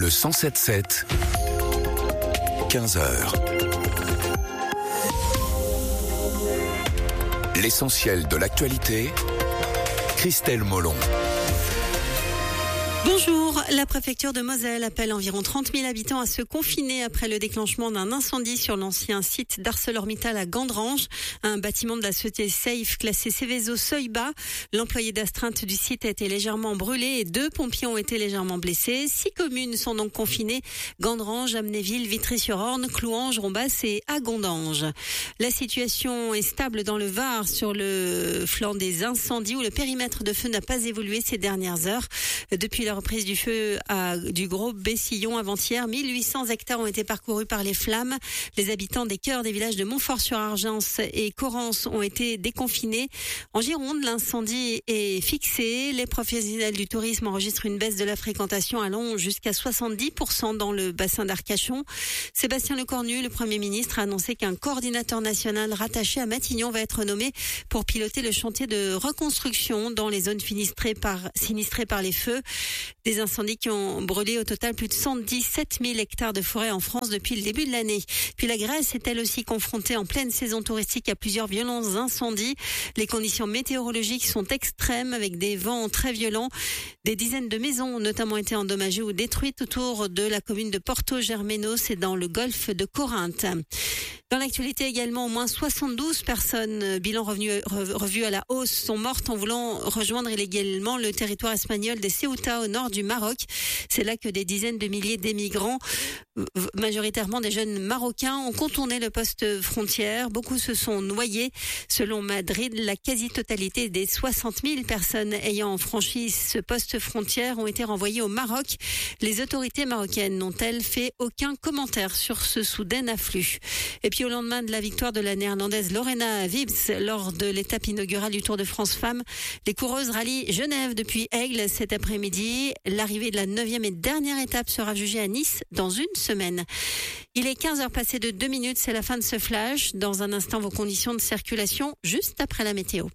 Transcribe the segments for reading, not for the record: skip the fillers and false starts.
Le 107.7, 15h. L'essentiel de l'actualité, Christelle Molon. Bonjour, la préfecture de Moselle appelle environ 30 000 habitants à se confiner après le déclenchement d'un incendie sur l'ancien site d'ArcelorMittal à Gandrange, un bâtiment de la société Safe classé Céveso seuil bas. L'employé d'astreinte du site a été légèrement brûlé et 2 pompiers ont été légèrement blessés. 6 communes sont donc confinées: Gandrange, Amnéville, Vitry-sur-Orne, Clouange, Rombas et Agondange. La situation est stable dans le Var sur le flanc des incendies où le périmètre de feu n'a pas évolué ces dernières heures. Depuis la reprise du feu du Gros Bessillon avant-hier, 1800 hectares ont été parcourus par les flammes. Les habitants des cœurs des villages de Montfort-sur-Argence et Corrence ont été déconfinés. En Gironde, l'incendie est fixé. Les professionnels du tourisme enregistrent une baisse de la fréquentation allant jusqu'à 70% dans le bassin d'Arcachon. Sébastien Lecornu, le Premier ministre, a annoncé qu'un coordinateur national rattaché à Matignon va être nommé pour piloter le chantier de reconstruction dans les zones sinistrées par les feux. Des incendies qui ont brûlé au total plus de 117 000 hectares de forêt en France depuis le début de l'année. Puis la Grèce est elle aussi confrontée en pleine saison touristique à plusieurs violents incendies. Les conditions météorologiques sont extrêmes avec des vents très violents. Des dizaines de maisons ont notamment été endommagées ou détruites autour de la commune de Porto Germenos et dans le golfe de Corinthe. Dans l'actualité également, au moins 72 personnes, bilan revu à la hausse, sont mortes en voulant rejoindre illégalement le territoire espagnol des Ceuta au nord du Maroc. C'est là que des dizaines de milliers d'émigrants, majoritairement des jeunes marocains, ont contourné le poste frontière. Beaucoup se sont noyés. Selon Madrid, la quasi-totalité des 60 000 personnes ayant franchi ce poste frontière ont été renvoyées au Maroc. Les autorités marocaines n'ont-elles fait aucun commentaire sur ce soudain afflux. Et puis au lendemain de la victoire de la néerlandaise Lorena Wiebes lors de l'étape inaugurale du Tour de France Femmes, les coureuses rallient Genève depuis Aigle cet après-midi. L'arrivée de la 9e et dernière étape sera jugée à Nice dans une semaine. Il est 15h passé de 2 minutes, c'est la fin de ce flash. Dans un instant, vos conditions de circulation juste après la météo.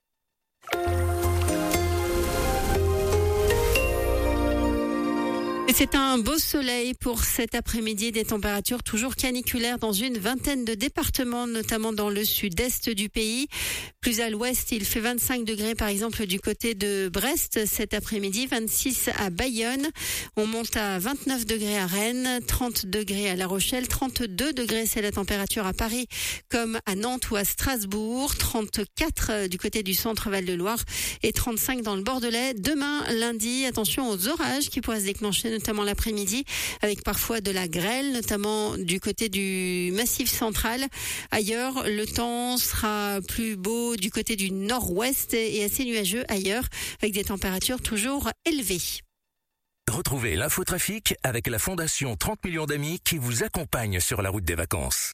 Et c'est un beau soleil pour cet après-midi, des températures toujours caniculaires dans une vingtaine de départements, notamment dans le sud-est du pays. Plus à l'ouest, il fait 25 degrés par exemple du côté de Brest cet après-midi, 26 à Bayonne. On monte à 29 degrés à Rennes, 30 degrés à La Rochelle, 32 degrés c'est la température à Paris comme à Nantes ou à Strasbourg, 34 du côté du centre Val-de-Loire et 35 dans le Bordelais. Demain, lundi, attention aux orages qui pourraient se déclencher notamment l'après-midi, avec parfois de la grêle, notamment du côté du Massif central. Ailleurs, le temps sera plus beau du côté du nord-ouest et assez nuageux ailleurs, avec des températures toujours élevées. Retrouvez l'infotrafic avec la Fondation 30 millions d'amis qui vous accompagne sur la route des vacances.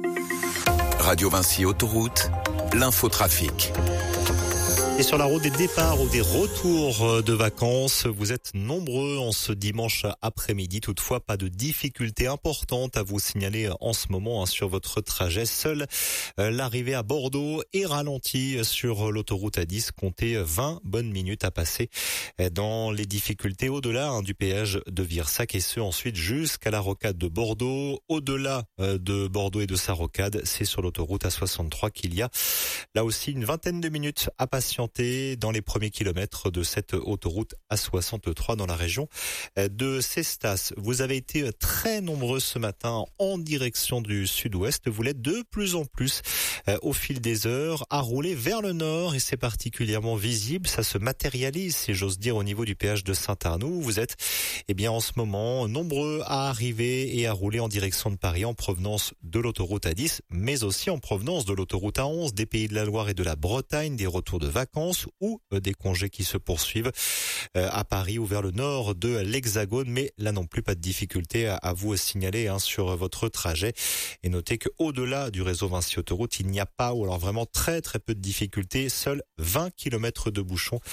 Radio Vinci Autoroute, l'infotrafic. Et sur la route des départs ou des retours de vacances, vous êtes nombreux en ce dimanche après-midi. Toutefois, pas de difficultés importantes à vous signaler en ce moment sur votre trajet. Seule l'arrivée à Bordeaux est ralentie sur l'autoroute A10. Comptez 20 bonnes minutes à passer dans les difficultés au-delà du péage de Virsac et ce ensuite jusqu'à la rocade de Bordeaux. Au-delà de Bordeaux et de sa rocade, c'est sur l'autoroute A63 qu'il y a là aussi une vingtaine de minutes à patienter dans les premiers kilomètres de cette autoroute A63 dans la région de Cestas. Vous avez été très nombreux ce matin en direction du sud-ouest. Vous l'êtes de plus en plus au fil des heures à rouler vers le nord et c'est particulièrement visible. Ça se matérialise, si j'ose dire, au niveau du péage de Saint-Arnoux. Vous êtes en ce moment nombreux à arriver et à rouler en direction de Paris en provenance de l'autoroute A10, mais aussi en provenance de l'autoroute A11, des Pays de la Loire et de la Bretagne, des retours de vacances ou des congés qui se poursuivent à Paris ou vers le nord de l'Hexagone. Mais là non plus, pas de difficulté à vous signaler sur votre trajet. Et notez qu'au-delà du réseau Vinci Autoroute, il n'y a pas, ou alors vraiment très très peu de difficultés, seuls 20 km de bouchons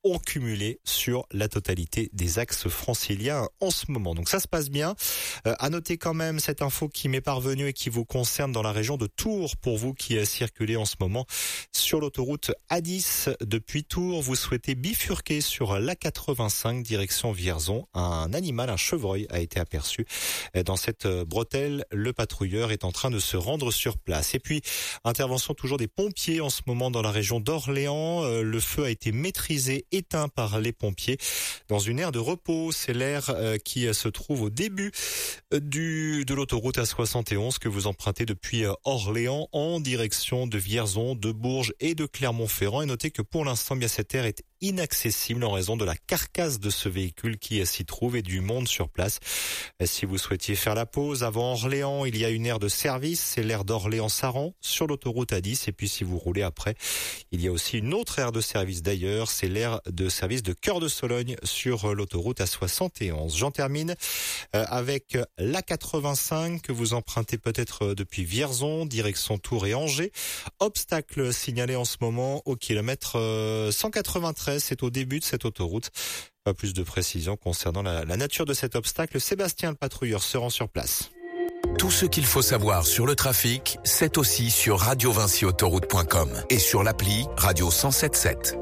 ont cumulé sur la totalité des axes franciliens en ce moment. Donc ça se passe bien. À noter quand même cette info qui m'est parvenue et qui vous concerne dans la région de Tours. Pour vous qui circulez en ce moment sur l'autoroute A10 depuis Tours, vous souhaitez bifurquer sur l'A85 direction Vierzon. Un animal, un chevreuil, a été aperçu dans cette bretelle. Le patrouilleur est en train de se rendre sur place. Et puis, intervention toujours des pompiers en ce moment dans la région d'Orléans. Le feu a été maîtrisé, éteint par les pompiers dans une aire de repos. C'est l'aire qui se trouve au début de l'autoroute A71 que vous empruntez depuis Orléans en direction de Vierzon, de Bourges et de Clermont-Ferrand. Et notez que pour l'instant, bien cette aire est inaccessible en raison de la carcasse de ce véhicule qui s'y trouve et du monde sur place. Si vous souhaitiez faire la pause avant Orléans, il y a une aire de service, c'est l'aire d'Orléans-Saran sur l'autoroute A10. Et puis si vous roulez après, il y a aussi une autre aire de service d'ailleurs, c'est l'aire de service de Cœur de Sologne sur l'autoroute A71. J'en termine avec l'A85 que vous empruntez peut-être depuis Vierzon, direction Tours et Angers. Obstacle signalé en ce moment au kilomètre 193. C'est au début de cette autoroute. Pas plus de précisions concernant la nature de cet obstacle. Sébastien, le patrouilleur, se rend sur place. Tout ce qu'il faut savoir sur le trafic, c'est aussi sur radiovinciautoroute.com et sur l'appli Radio 107.7.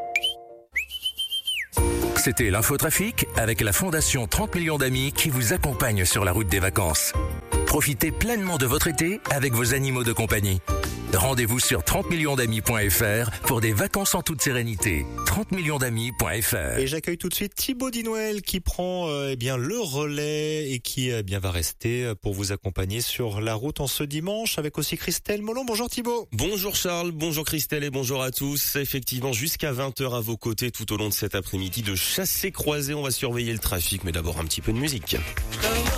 C'était l'infotrafic avec la Fondation 30 millions d'amis qui vous accompagne sur la route des vacances. Profitez pleinement de votre été avec vos animaux de compagnie. Rendez-vous sur 30millionsdamis.fr pour des vacances en toute sérénité. 30millionsdamis.fr. Et j'accueille tout de suite Thibaut Dinouel qui prend le relais et qui va rester pour vous accompagner sur la route en ce dimanche avec aussi Christelle Molon. Bonjour Thibaut. Bonjour Charles, bonjour Christelle et bonjour à tous. Effectivement, jusqu'à 20h à vos côtés tout au long de cet après-midi de chassé-croisé. On va surveiller le trafic, mais d'abord un petit peu de musique.